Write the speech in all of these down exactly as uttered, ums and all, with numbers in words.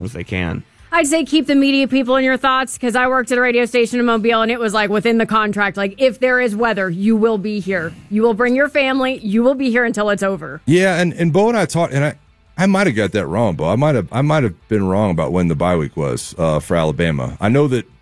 as they can. I'd say keep the media people in your thoughts, because I worked at a radio station in Mobile, and it was like within the contract, like if there is weather, you will be here. You will bring your family. You will be here until it's over. Yeah, and, and Bo and I talked, and I, I might have got that wrong, Bo. I might have I might have been wrong about when the bye week was uh, for Alabama. I know that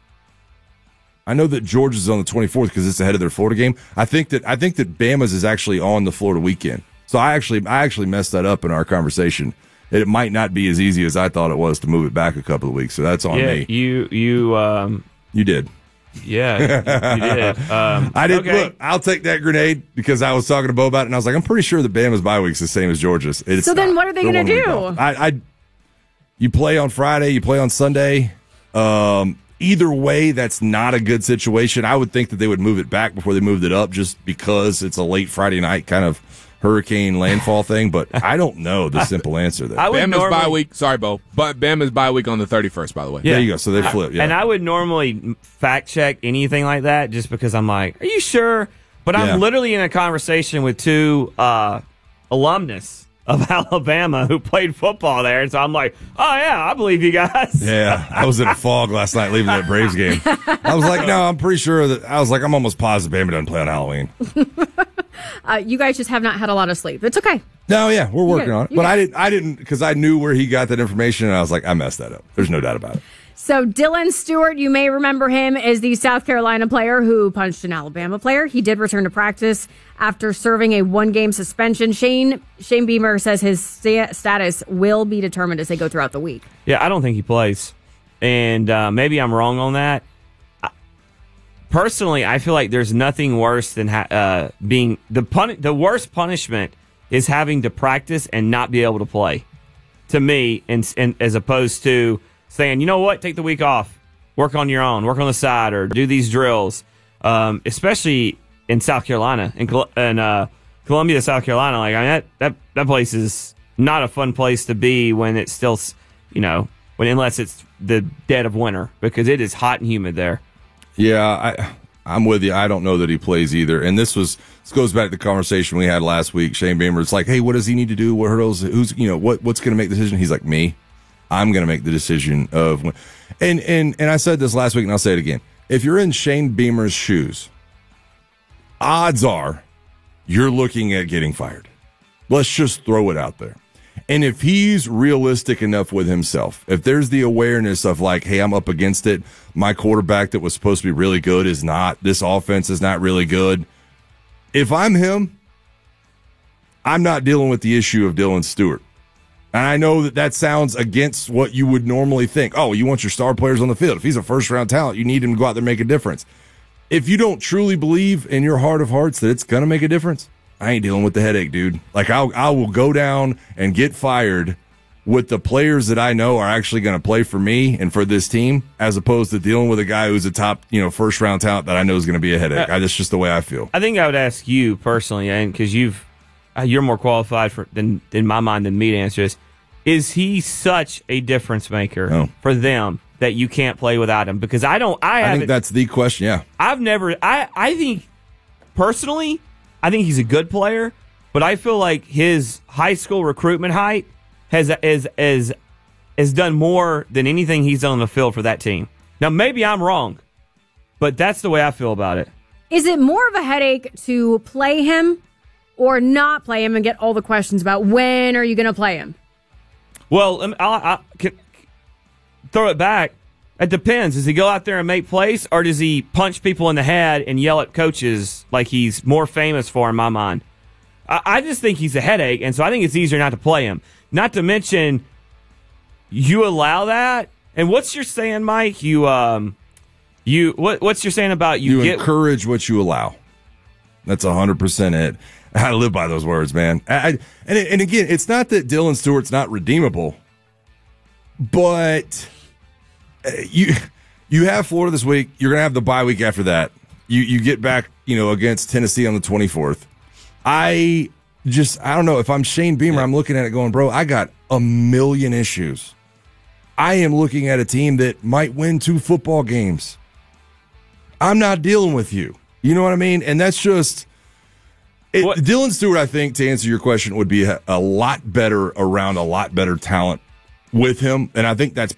I know that Georgia's on the twenty-fourth because it's ahead of their Florida game. I think that I think that Bama's is actually on the Florida weekend. So I actually I actually messed that up in our conversation. It might not be as easy as I thought it was to move it back a couple of weeks. So that's on yeah, me. You you um you did. Yeah, you did. Um, I did. okay. Look, I'll take that grenade because I was talking to Bo about it, and I was like, I'm pretty sure the Bama's bye week's the same as Georgia's. It's so then not. what are they They're going to do? one week off. I, I, you play on Friday, you play on Sunday. Um, either way, that's not a good situation. I would think that they would move it back before they moved it up just because it's a late Friday night kind of hurricane landfall thing, but I don't know the simple answer there. I would Bama's normally, bye week. Sorry, Bo. But Bama's bye week on the thirty-first, by the way. Yeah. There you go. So they flip. Yeah. And I would normally fact check anything like that just because I'm like, are you sure? But I'm yeah. literally in a conversation with two uh, alumnus of Alabama who played football there. And so I'm like, oh, yeah, I believe you guys. Yeah. I was in a fog last night leaving that Braves game. I was like, no, I'm pretty sure that I was like, I'm almost positive Bama doesn't play on Halloween. Uh, you guys just have not had a lot of sleep. It's okay. No, yeah, we're working good. on it. You But good. I didn't, I didn't, because I knew where he got that information, and I was like, I messed that up. There's no doubt about it. So Dylan Stewart, you may remember him as the South Carolina player who punched an Alabama player. He did return to practice after serving a one-game suspension. Shane Shane Beamer says his sta- status will be determined as they go throughout the week. Yeah, I don't think he plays. And uh, maybe I'm wrong on that. Personally, I feel like there's nothing worse than ha- uh, being the pun- the worst punishment is having to practice and not be able to play. To me, and, and as opposed to saying, you know what, take the week off, work on your own, work on the side, or do these drills. Um, especially in South Carolina, in, Col- in uh, Columbia, South Carolina, like I mean, that, that that place is not a fun place to be when it's still, you know, when unless it's the dead of winter because it is hot and humid there. Yeah, I, I'm with you. I don't know that he plays either. And this was this goes back to the conversation we had last week. Shane Beamer, it's like, hey, what does he need to do? What hurdles? Who's you know what what's going to make the decision? He's like, me. I'm going to make the decision of when. And and and I said this last week, and I'll say it again. If you're in Shane Beamer's shoes, odds are you're looking at getting fired. Let's just throw it out there. And if he's realistic enough with himself, if there's the awareness of like, hey, I'm up against it, my quarterback that was supposed to be really good is not, this offense is not really good. If I'm him, I'm not dealing with the issue of Dylan Stewart. And I know that that sounds against what you would normally think. Oh, you want your star players on the field. If he's a first-round talent, you need him to go out there and make a difference. If you don't truly believe in your heart of hearts that it's going to make a difference, I ain't dealing with the headache, dude. Like, I'll, I will go down and get fired with the players that I know are actually going to play for me and for this team, as opposed to dealing with a guy who's a top, you know, first-round talent that I know is going to be a headache. I, that's just the way I feel. I think I would ask you personally, and because you've you're more qualified for than in my mind than me to answer this. Is he such a difference maker No. for them that you can't play without him? Because I don't. I, I think that's the question. Yeah, I've never. I I think personally, I think he's a good player, but I feel like his high school recruitment height has is is has done more than anything he's done on the field for that team. Now maybe I'm wrong, but that's the way I feel about it. Is it more of a headache to play him or not play him and get all the questions about when are you going to play him? Well, um, I'll, I'll can, throw it back. It depends. Does he go out there and make plays, or does he punch people in the head and yell at coaches like he's more famous for in my mind? I, I just think he's a headache, and so I think it's easier not to play him. Not to mention, you allow that. And what's your saying, Mike? You, um, you, what, what's your saying about you? You get, encourage what you allow. That's a hundred percent it. I live by those words, man. I, I, and and again, it's not that Dylan Stewart's not redeemable, but you you have Florida this week. You're gonna have the bye week after that. You you get back, you know, against Tennessee on the twenty-fourth. I just I don't know if I'm Shane Beamer. I'm looking at it going, bro, I got a million issues. I am looking at a team that might win two football games. I'm not dealing with you. You know what I mean? And that's just. It, Dylan Stewart, I think, to answer your question, would be a, a lot better around a lot better talent with him, and I think that's